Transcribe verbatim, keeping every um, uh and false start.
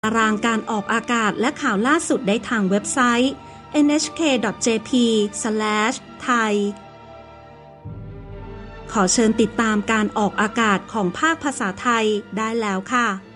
ตารางการออกอากาศและข่าวล่าสุดได้ทางเว็บไซต์ เอ็น เอช เค ดอท เจ พี สแลช ไทย ขอเชิญติดตามการออกอากาศของภาคภาษาไทยได้แล้วค่ะ